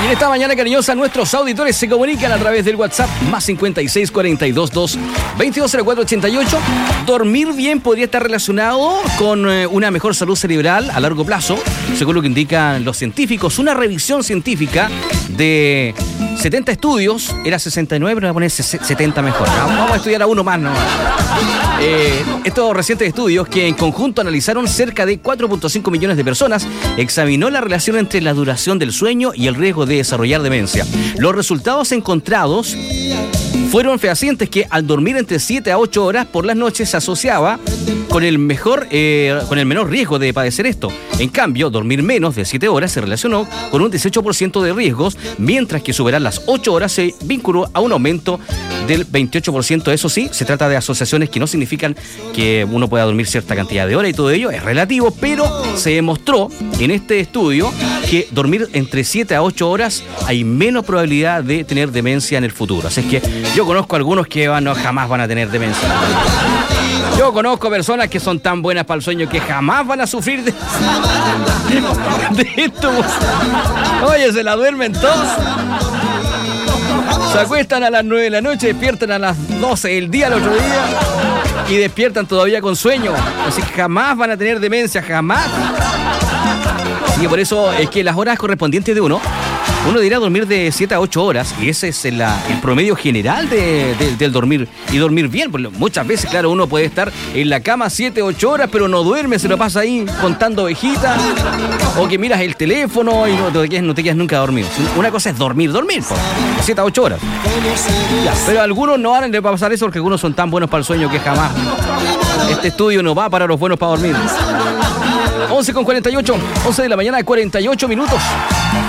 Y en esta mañana cariñosa nuestros auditores se comunican a través del WhatsApp más 56 42 2 22 04 88. Dormir bien podría estar relacionado con una mejor salud cerebral a largo plazo, según lo que indican los científicos. Una revisión científica de 70 estudios, era 69, pero voy a poner 70 mejor. Vamos a estudiar a uno más, ¿no? Estos recientes estudios, que en conjunto analizaron cerca de 4.5 millones de personas, examinó la relación entre la duración del sueño y el riesgo de desarrollar demencia. Los resultados encontrados fueron fehacientes que al dormir entre 7 a 8 horas por las noches se asociaba con el menor riesgo de padecer esto. En cambio, dormir menos de 7 horas se relacionó con un 18% de riesgos, mientras que superar las 8 horas se vinculó a un aumento del 28%. Eso sí, se trata de asociaciones que no significan que uno pueda dormir cierta cantidad de horas, y todo ello es relativo, pero se demostró en este estudio que dormir entre 7 a 8 horas hay menos probabilidad de tener demencia en el futuro. Así es que yo conozco algunos que jamás van a tener demencia. Yo conozco personas que son tan buenas para el sueño que jamás van a sufrir de esto. Oye, se la duermen todos. Se acuestan a las 9 de la noche, despiertan a las 12 del día al otro día y despiertan todavía con sueño. Así que jamás van a tener demencia, jamás. Y por eso es que las horas correspondientes de uno dirá dormir de 7 a 8 horas, y ese es el promedio general del dormir, y dormir bien. Porque muchas veces, claro, uno puede estar en la cama 7, 8 horas, pero no duerme, se lo pasa ahí contando ovejitas, o que miras el teléfono y no te quedas nunca dormido. Una cosa es dormir, por 7 a 8 horas. Ya, pero algunos no van a pasar eso, porque algunos son tan buenos para el sueño que jamás. Este estudio no va para los buenos para dormir. 11 con 48, 11 de la mañana, 48 minutos.